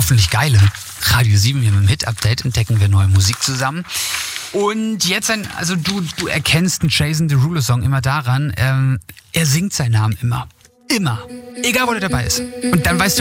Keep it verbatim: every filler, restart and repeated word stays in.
hoffentlich geile. Radio sieben hier mit dem Hit-Update entdecken wir neue Musik zusammen. Und jetzt ein, also du, du erkennst einen Jason Derulo-Song immer daran, ähm, er singt seinen Namen immer. Immer. Egal, wo der dabei ist. Und dann weißt du